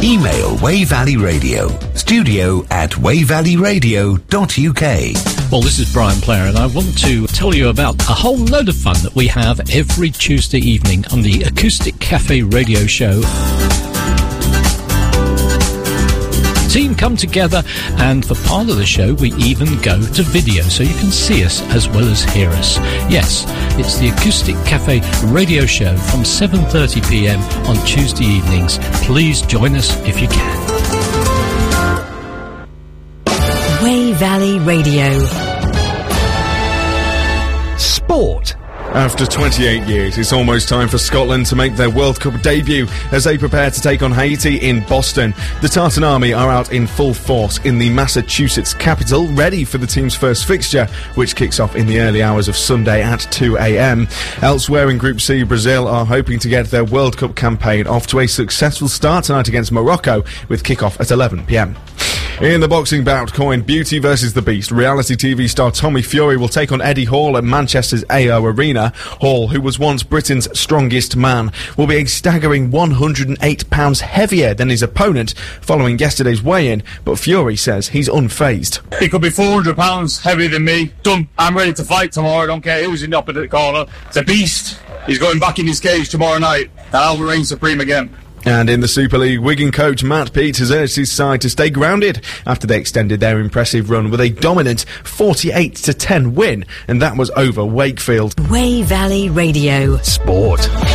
Email Wey Valley Radio, studio@wayvalleyradio.uk. Well, this is Brian Player, and I want to tell you about a whole load of fun that we have every Tuesday evening on the Acoustic Cafe radio show. Team come together, and for part of the show we even go to video so you can see us as well as hear us. Yes, it's the Acoustic Cafe radio show from 7:30pm on Tuesday evenings. Please join us if you can. Wey Valley Radio. Sport. After 28 years, it's almost time for Scotland to make their World Cup debut as they prepare to take on Haiti in Boston. The Tartan Army are out in full force in the Massachusetts capital, ready for the team's first fixture, which kicks off in the early hours of Sunday at 2 a.m. Elsewhere in Group C, Brazil are hoping to get their World Cup campaign off to a successful start tonight against Morocco, with kick-off at 11 p.m. In the boxing bout coined Beauty versus the Beast, reality TV star Tommy Fury will take on Eddie Hall at Manchester's AO Arena. Hall, who was once Britain's strongest man, will be a staggering 108 pounds heavier than his opponent following yesterday's weigh-in, but Fury says he's unfazed. He could be 400 pounds heavier than me. Done. I'm ready to fight tomorrow. I don't care who's in the opposite corner. It's a beast. He's going back in his cage tomorrow night, and I'll reign supreme again. And in the Super League, Wigan coach Matt Peet has urged his side to stay grounded after they extended their impressive run with a dominant 48-10 win, and that was over Wakefield. Wey Valley Radio. Sport.